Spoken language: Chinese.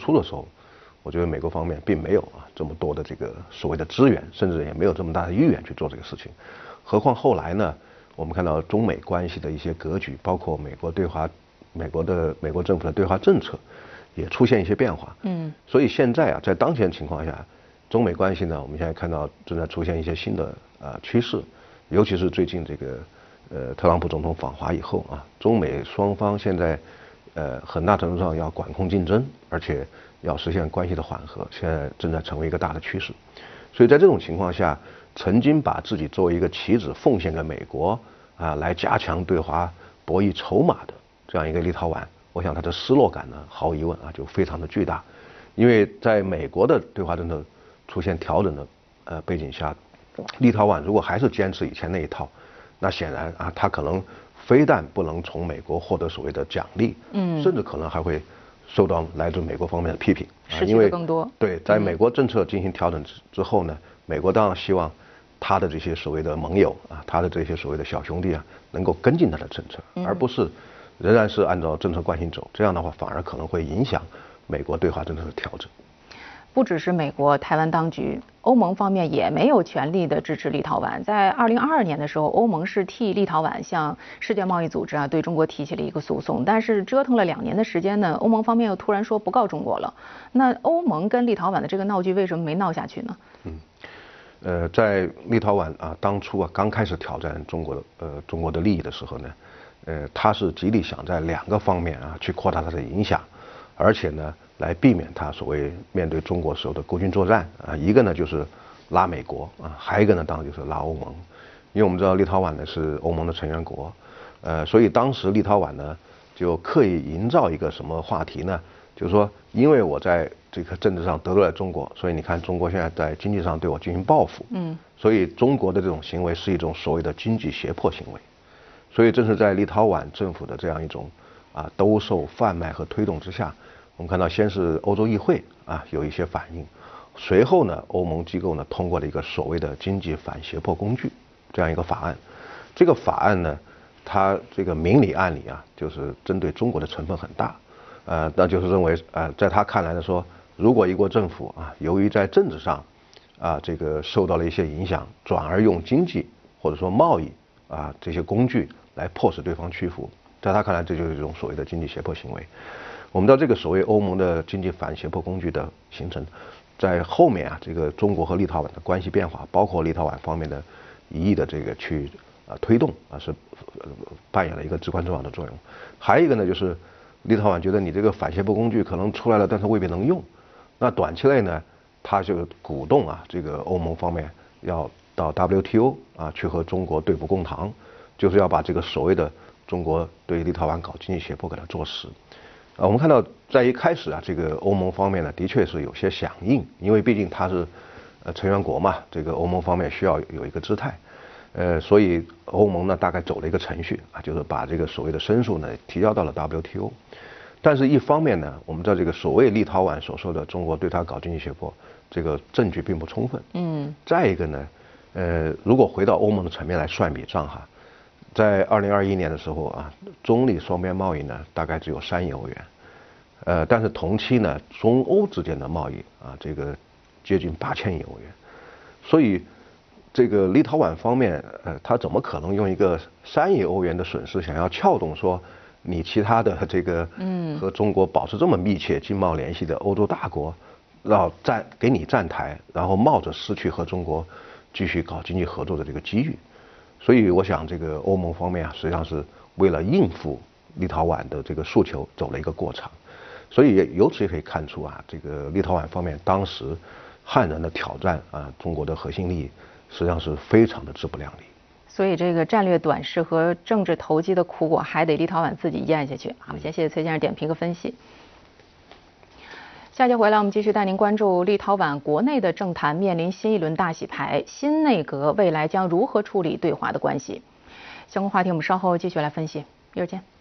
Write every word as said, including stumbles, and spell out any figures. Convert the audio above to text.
初的时候，我觉得美国方面并没有啊这么多的这个所谓的资源，甚至也没有这么大的意愿去做这个事情。何况后来呢，我们看到中美关系的一些格局，包括美国对华、美国的美国政府的对华政策，也出现一些变化。嗯，所以现在啊，在当前情况下，中美关系呢，我们现在看到正在出现一些新的呃趋势，尤其是最近这个呃特朗普总统访华以后啊，中美双方现在呃很大程度上要管控竞争，而且要实现关系的缓和，现在正在成为一个大的趋势。所以在这种情况下，曾经把自己作为一个棋子奉献给美国啊，来加强对华博弈筹码的这样一个立陶宛，我想他的失落感呢，毫无疑问啊就非常的巨大，因为在美国的对华政策出现调整的呃背景下，立陶宛如果还是坚持以前那一套，那显然啊，他可能非但不能从美国获得所谓的奖励，嗯，甚至可能还会受到来自美国方面的批评， 啊、因为更多。 对，在美国政策进行调整之之后呢，美国当然希望他的这些所谓的盟友啊，他的这些所谓的小兄弟啊，能够跟进他的政策，而不是仍然是按照政策惯性走，这样的话反而可能会影响美国对华政策的调整。 不只是美国、台湾当局，欧盟方面也没有全力的支持立陶宛。在二零二二年的时候，欧盟是替立陶宛向世界贸易组织啊对中国提起了一个诉讼，但是折腾了两年的时间呢，欧盟方面又突然说不告中国了。那欧盟跟立陶宛的这个闹剧为什么没闹下去呢？ 嗯，呃，在立陶宛啊当初啊刚开始挑战中国的呃中国的利益的时候呢，呃，他是极力想在两个方面啊去扩大它的影响，而且呢。来避免他所谓面对中国时候的孤军作战啊，一个呢就是拉美国啊，还有一个呢当然就是拉欧盟，因为我们知道立陶宛呢是欧盟的成员国，呃，所以当时立陶宛呢就刻意营造一个什么话题呢？就是说，因为我在这个政治上得罪了中国，所以你看中国现在在经济上对我进行报复，嗯，所以中国的这种行为是一种所谓的经济胁迫行为，所以正是在立陶宛政府的这样一种啊兜售、贩卖和推动之下。我们看到，先是欧洲议会啊有一些反应，随后呢，欧盟机构呢通过了一个所谓的经济反胁迫工具这样一个法案。这个法案呢，它这个明里暗里啊，就是针对中国的成分很大，呃，那就是认为呃，在他看来呢说，如果一国政府啊，由于在政治上啊这个受到了一些影响，转而用经济或者说贸易啊这些工具来迫使对方屈服，在他看来，这就是一种所谓的经济胁迫行为。我们知道这个所谓欧盟的经济反胁迫工具的形成，在后面啊，这个中国和立陶宛的关系变化，包括立陶宛方面的一意的这个去啊推动啊，是扮演了一个至关重要的作用。还有一个呢，就是立陶宛觉得你这个反胁迫工具可能出来了，但是未必能用。那短期内呢，他就鼓动啊，这个欧盟方面要到 W T O 啊去和中国对簿公堂，就是要把这个所谓的中国对立陶宛搞经济胁迫给它做实。啊，我们看到在一开始啊，这个欧盟方面呢，的确是有些响应，因为毕竟它是呃成员国嘛，这个欧盟方面需要有一个姿态，呃，所以欧盟呢大概走了一个程序啊，就是把这个所谓的申诉呢提交到了 W T O。但是，一方面呢，我们知道这个所谓立陶宛所说的中国对他搞经济胁迫，这个证据并不充分。嗯。再一个呢，呃，如果回到欧盟的层面来算笔账哈。在二零二一年的时候啊，中立双边贸易呢大概只有三亿欧元，呃，但是同期呢，中欧之间的贸易啊，这个接近八千亿欧元，所以这个立陶宛方面，呃，他怎么可能用一个三亿欧元的损失，想要撬动说你其他的这个嗯和中国保持这么密切经贸联系的欧洲大国，要站给你站台，然后冒着失去和中国继续搞经济合作的这个机遇。所以我想，这个欧盟方面啊，实际上是为了应付立陶宛的这个诉求走了一个过场。所以由此也可以看出啊，这个立陶宛方面当时悍然的挑战啊中国的核心利益，实际上是非常的自不量力。 所以这个战略短视和政治投机的苦果，还得立陶宛自己咽下去。好，谢谢崔先生点评和分析。下节回来，我们继续带您关注立陶宛国内的政坛面临新一轮大洗牌，新内阁未来将如何处理对华的关系？相关话题我们稍后继续来分析，一会儿见。